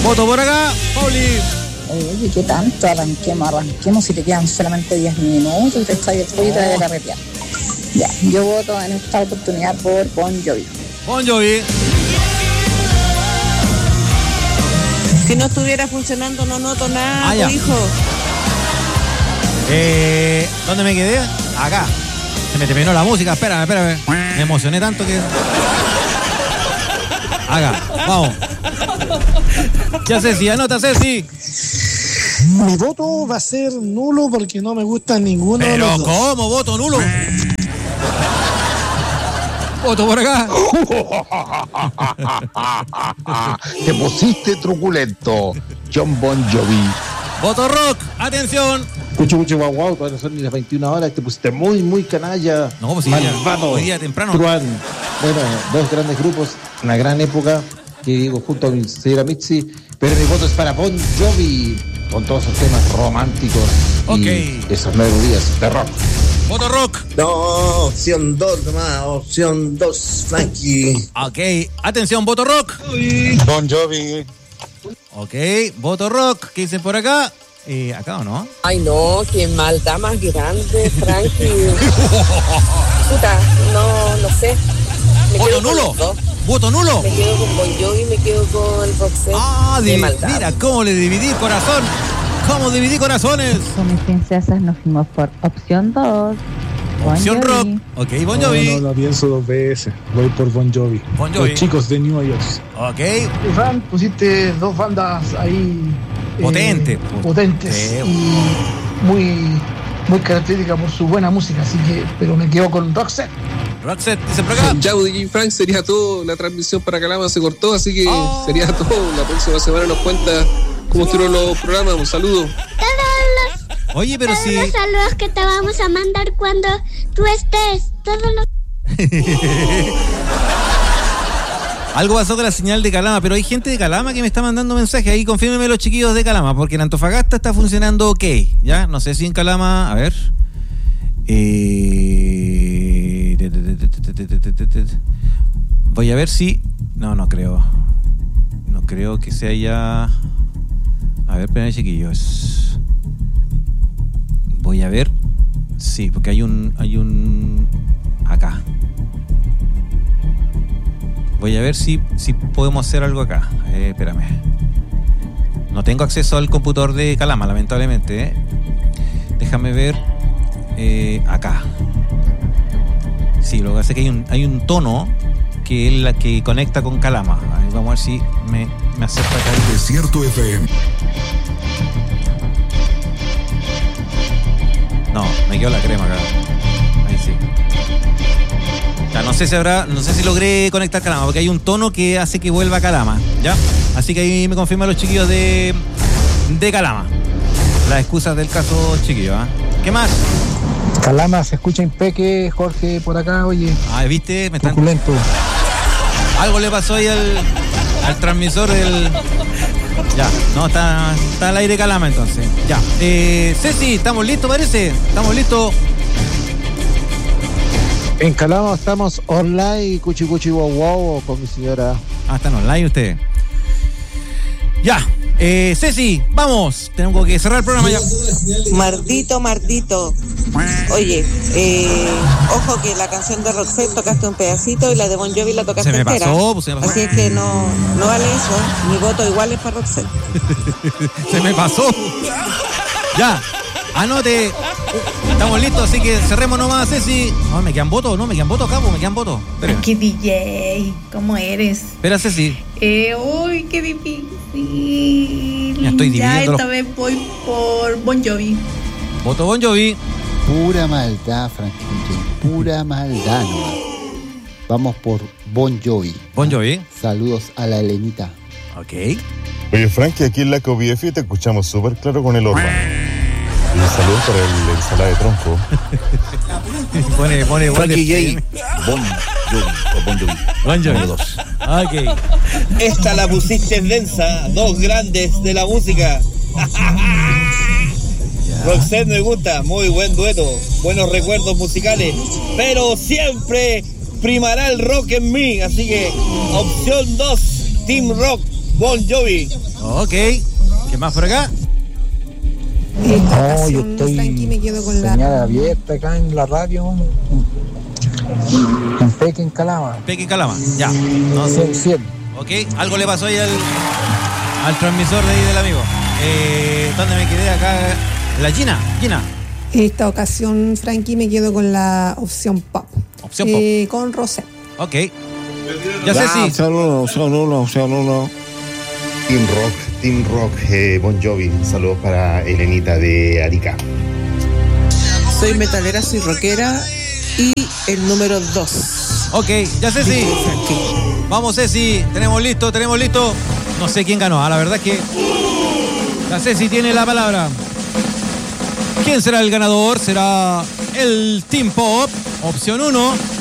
Voto por acá, Pauli. Oye, ¿qué tanto? Arranquemos si te quedan solamente 10 minutos y te estás después y te vas a carretear. Ya, yo voto en esta oportunidad por Bon Jovi. Bon Jovi. Si no estuviera funcionando, no noto nada, hijo. ¿Dónde me quedé? Acá. Se me terminó la música, espérame. Me emocioné tanto que... Acá, vamos. Ya Ceci, anota Ceci. Mi voto va a ser nulo porque no me gusta ninguno de los dos. ¿Pero cómo? ¿Voto nulo? Voto por acá. Te pusiste truculento, John Bon Jovi. Voto rock, atención. Cucho, guau, todavía no son ni las 21 horas, te pusiste muy canalla. No, pues malvado. Hoy día temprano. Truán. Bueno, dos grandes grupos, una gran época, que digo, junto a mi señora Mitzi, pero mi voto es para Bon Jovi, con todos esos temas románticos y esas melodías de rock. Voto rock. No, opción 2 nomás, opción 2, Frankie. Ok, atención, voto rock. Bon Jovi. Ok, voto rock. ¿Qué dicen por acá? ¿Acá o no? Ay, no, qué maldad más grande, Frankie. Puta, no sé. ¿Voto nulo? ¿Voto nulo? Me quedo con Bon Jovi y me quedo con Roxette. Qué maldad. Mira cómo le dividí el corazón. ¿Cómo dividí corazones? Con mis princesas nos fuimos por opción 2. Opción rock. Ok, Bon Jovi. No lo pienso dos veces. Voy por Bon Jovi. Los chicos de New York. Ok. Fran, pusiste dos bandas ahí potentes y muy características por su buena música, así que, pero me quedo con Roxette. Roxette, dice por acá. Ya, DJ Frank, sería todo. La transmisión para Calama se cortó, así que sería todo. La próxima semana nos cuenta cómo estuvieron los programas. Un saludo. Oye, pero todos los saludos que te vamos a mandar cuando tú estés. Todos los... Algo pasó con la señal de Calama, pero hay gente de Calama que me está mandando mensajes. Ahí confírmenme los chiquillos de Calama, porque en Antofagasta está funcionando ok. Ya, no sé si en Calama... A ver... Voy a ver si... No creo. No creo que sea ya... A ver, esperen, chiquillos. Voy a ver. Sí, porque hay un acá. Voy a ver si podemos hacer algo acá. Espérame. No tengo acceso al computador de Calama, lamentablemente. Déjame ver. Acá. Sí, lo que hace es que hay un tono que es la que conecta con Calama. Vamos a ver si me acerca acá. Desierto FM. No, me quedó la crema acá. Ahí sí. Ya, no sé si logré conectar Calama, porque hay un tono que hace que vuelva a Calama, ¿ya? Así que ahí me confirman los chiquillos de Calama. Las excusas del caso, chiquillos, ¿eh? ¿Qué más? Calama se escucha impeque, Jorge, por acá, oye. ¿Viste? Me están... Truculento. Algo le pasó ahí al transmisor del... Ya, no, está al aire Calama entonces. Ya. Ceci, ¿estamos listos, parece? ¿Estamos listos? En Calama estamos online, cuchi guau con mi señora. Están online ustedes. Ya. Ceci, vamos. Tengo que cerrar el programa ya. Martito. Oye, ojo que la canción de Roxette tocaste un pedacito y la de Bon Jovi la tocaste entera. Se me pasó. Así es que no vale eso. Mi voto igual es para Roxette. Se me pasó. Ya, anote. Estamos listos, así que cerremos nomás, Ceci. No, ¿me quedan votos? No, me quedan votos, capo, me quedan votos. Espera. ¿Qué DJ? ¿Cómo eres? Espera, Ceci. Uy, qué difícil. Ya estoy dividiendo. Esta vez voy por Bon Jovi. Voto Bon Jovi. Pura maldad, Franklin. Pura maldad, ¿no? Vamos por Bon Jovi. Bon Jovi. Saludos a la Elenita. Ok. Oye, Frankie, aquí en la KBF te escuchamos súper claro con el Orban. Y un saludo para el ensalada de tronco. pone Frankie J. Bon Jovi. 2. Ok. Esta la pusiste densa. Dos grandes de la música. Roxette me gusta, muy buen dueto, buenos recuerdos musicales, pero siempre primará el rock en mí, así que opción 2, Team Rock, Bon Jovi. Ok. ¿Qué más por acá? Yo estoy me quedo con señal abierta acá en la radio. En Peque, Calama. Peque, Calama, ya. No sé. Ok, algo le pasó ahí al transmisor de ahí del amigo. ¿Dónde me quedé acá? La Gina. Esta ocasión, Frankie, me quedo con la opción pop. Opción pop. Con Rosé. Ok. Ya sé si. Saludos. Team Rock, Bon Jovi. Saludos para Elenita de Arica. Soy metalera, soy rockera y el número 2. Ok, ya Ceci. Vamos, Ceci. Tenemos listo. No sé quién ganó. La verdad es que la Ceci tiene la palabra. ¿Quién será el ganador? ¿Será el Team Pop? Opción 1.